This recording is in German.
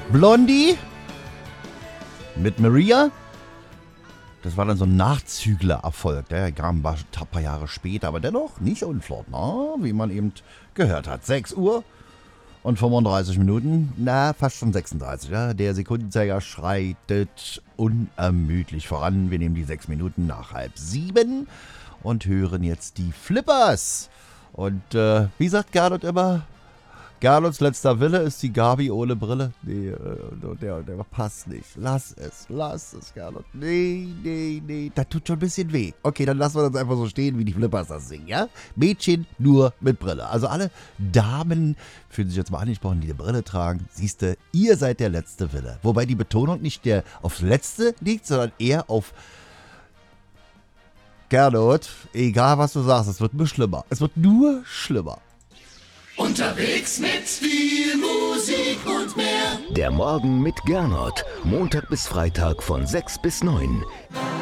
Blondie mit Maria. Das war dann so ein Nachzügler-Erfolg. Der kam ein paar Jahre später, aber dennoch nicht unflott, wie man eben gehört hat. 6 Uhr und 35 Minuten, fast schon 36. Ja? Der Sekundenzeiger schreitet unermüdlich voran. Wir nehmen die 6 Minuten nach 6:30 und hören jetzt die Flippers. Und wie sagt Gernot immer? Gernots letzter Wille ist die Gabi ohne Brille. Nee, der passt nicht. Lass es, Gernot. Nee, das tut schon ein bisschen weh. Okay, dann lassen wir das einfach so stehen, wie die Flippers das singen, ja? Mädchen nur mit Brille. Also alle Damen fühlen sich jetzt mal angesprochen, die eine Brille tragen. Siehste, ihr seid der letzte Wille. Wobei die Betonung nicht aufs Letzte liegt, sondern eher auf Gernot. Egal, was du sagst, es wird nur schlimmer. Es wird nur schlimmer. Unterwegs mit viel Musik und mehr. Der Morgen mit Gernot. Montag bis Freitag von 6 bis 9.